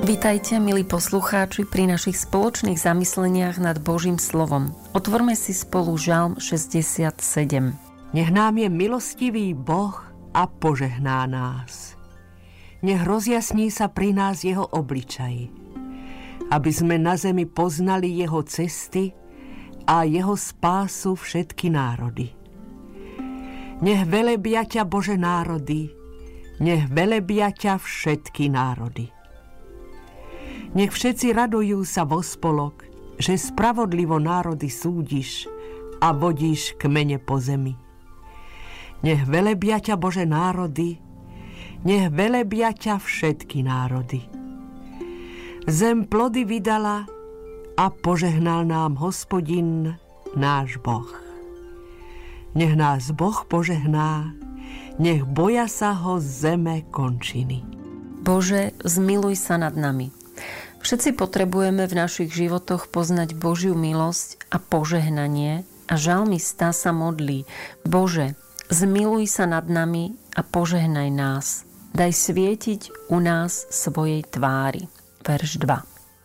Vitajte, milí poslucháči, pri našich spoločných zamysleniach nad Božím slovom. Otvorme si spolu Žalm 67. Nech nám je milostivý Boh a požehná nás. Nech rozjasní sa pri nás jeho obličaj, aby sme na zemi poznali jeho cesty a jeho spásu všetky národy. Nech velebia ťa, Bože, národy, nech velebia ťa všetky národy. Nech všetci radujú sa vo spolok, že spravodlivo národy súdiš a vodíš kmene po zemi. Nech velebia ťa, Bože, národy, nech velebia ťa všetky národy. Zem plody vydala a požehnal nám Hospodin, náš Boh. Nech nás Boh požehná, nech boja sa ho zeme končiny. Bože, zmiluj sa nad nami. Všetci potrebujeme v našich životoch poznať Božiu milosť a požehnanie a žalmista sa modlí: Bože, zmiluj sa nad nami a požehnaj nás. Daj svietiť u nás svojej tvári. Verš 2.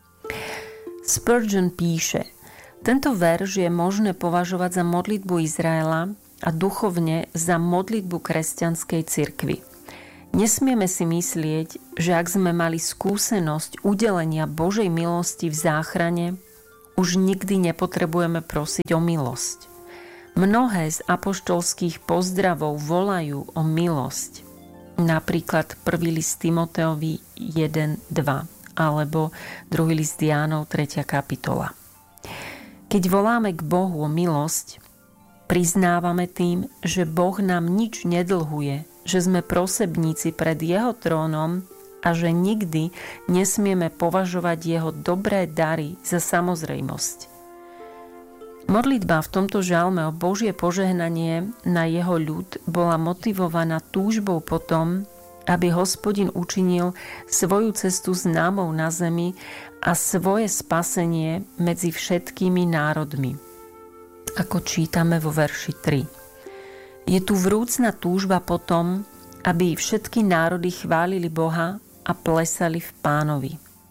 Spurgeon píše: tento verš je možné považovať za modlitbu Izraela a duchovne za modlitbu kresťanskej cirkvi. Nesmieme si myslieť, že ak sme mali skúsenosť udelenia Božej milosti v záchrane, už nikdy nepotrebujeme prosiť o milosť. Mnohé z apoštolských pozdravov volajú o milosť. Napríklad 1. list Timoteovi 1.2 alebo 2. list Jánov 3. kapitola. Keď voláme k Bohu o milosť, priznávame tým, že Boh nám nič nedlhuje, že sme prosebníci pred jeho trónom a že nikdy nesmieme považovať jeho dobré dary za samozrejmosť. Modlitba v tomto žalme o Božie požehnanie na jeho ľud bola motivovaná túžbou potom, aby Hospodin učinil svoju cestu známou na zemi a svoje spasenie medzi všetkými národmi. Ako čítame vo verši 3. Je tu vrúcna túžba potom, aby všetky národy chválili Boha a plesali v Pánovi.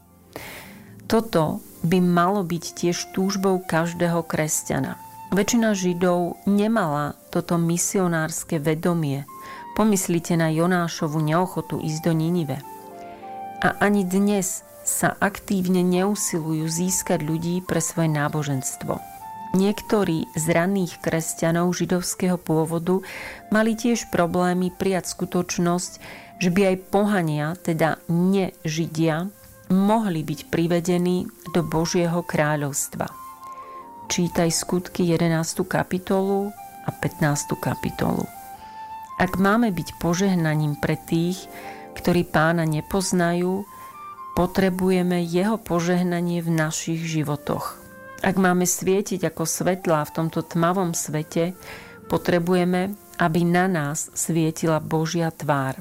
Toto by malo byť tiež túžbou každého kresťana. Väčšina Židov nemala toto misionárske vedomie. Pomyslite na Jonášovu neochotu ísť do Ninive. A ani dnes sa aktívne neusilujú získať ľudí pre svoje náboženstvo. Niektorí z ranných kresťanov židovského pôvodu mali tiež problémy prijať skutočnosť, že by aj pohania, teda nežidia, mohli byť privedení do Božieho kráľovstva. Čítaj Skutky 11. kapitolu a 15. kapitolu. Ak máme byť požehnaním pre tých, ktorí Pána nepoznajú, potrebujeme jeho požehnanie v našich životoch. Ak máme svietiť ako svetlá v tomto tmavom svete, potrebujeme, aby na nás svietila Božia tvár.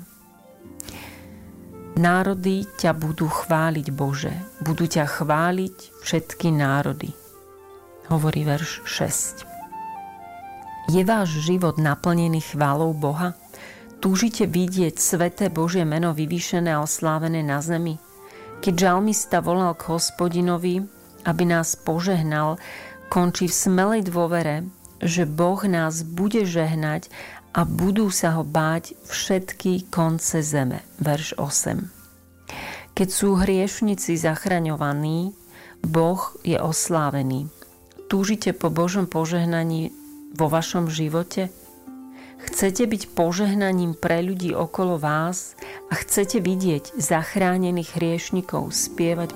Národy ťa budú chváliť, Bože. Budú ťa chváliť všetky národy. Hovorí verš 6. Je váš život naplnený chválou Boha? Túžite vidieť sveté Božie meno vyvýšené a oslávené na zemi? Keď žalmista volal k Hospodinovi, aby nás požehnal, končí v smelej dôvere, že Boh nás bude žehnať a budú sa ho báť všetky konce zeme. Verš 8. Keď sú hriešnici zachraňovaní, Boh je oslávený. Túžite po Božom požehnaní vo vašom živote? Chcete byť požehnaním pre ľudí okolo vás a chcete vidieť zachránených hriešnikov spievať